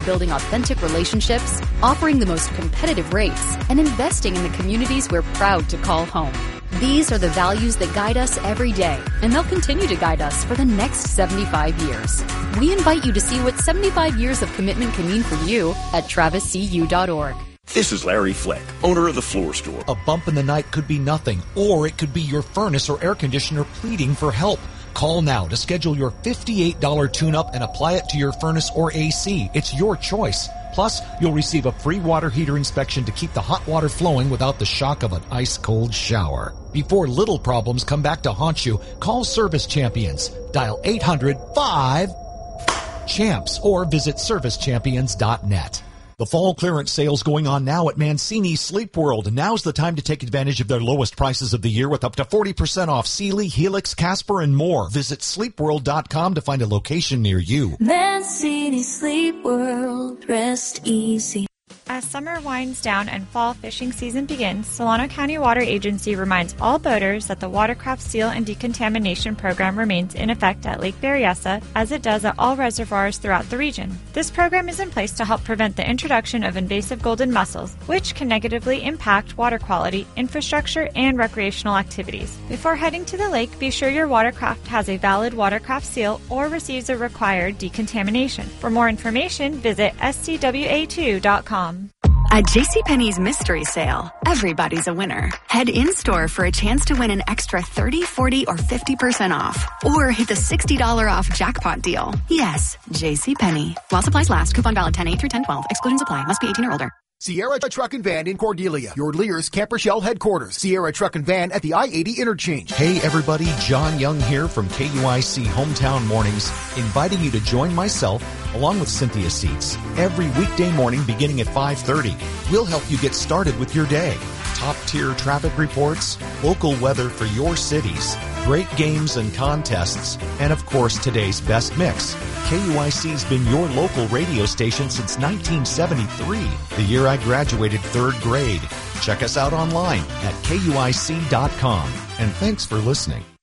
building authentic relationships, offering the most competitive rates, and investing in the communities we're proud to call home. These are the values that guide us every day, and they'll continue to guide us for the next 75 years. We invite you to see what 75 years of commitment can mean for you at traviscu.org. This is Larry Fleck, owner of The Floor Store. A bump in the night could be nothing, or it could be your furnace or air conditioner pleading for help. Call now to schedule your $58 tune-up and apply it to your furnace or AC. It's your choice. Plus, you'll receive a free water heater inspection to keep the hot water flowing without the shock of an ice-cold shower. Before little problems come back to haunt you, call Service Champions. Dial 800-5-CHAMPS or visit servicechampions.net. The fall clearance sale's going on now at Mancini Sleep World. Now's the time to take advantage of their lowest prices of the year with up to 40% off Sealy, Helix, Casper, and more. Visit sleepworld.com to find a location near you. Mancini Sleep World. Rest easy. As summer winds down and fall fishing season begins, Solano County Water Agency reminds all boaters that the Watercraft Seal and Decontamination Program remains in effect at Lake Berryessa, as it does at all reservoirs throughout the region. This program is in place to help prevent the introduction of invasive golden mussels, which can negatively impact water quality, infrastructure, and recreational activities. Before heading to the lake, be sure your watercraft has a valid Watercraft Seal or receives a required decontamination. For more information, visit scwa2.com. At JCPenney's Mystery Sale, everybody's a winner. Head in-store for a chance to win an extra 30, 40, or 50% off. Or hit the $60 off jackpot deal. Yes, JCPenney. While supplies last, coupon valid 10/8 through 10/12. Exclusions apply. Must be 18 or older. Sierra Truck and Van in Cordelia, your Lear's Camper Shell headquarters. Sierra Truck and Van at the I-80 interchange. Hey everybody, John Young here from KUIC Hometown Mornings, inviting you to join myself, along with Cynthia Seats, every weekday morning beginning at 5:30. We'll help you get started with your day. Top-tier traffic reports, local weather for your cities, great games and contests, and of course today's best mix. KUIC's been your local radio station since 1973, the year I graduated 3rd grade. Check us out online at KUIC.com. And thanks for listening.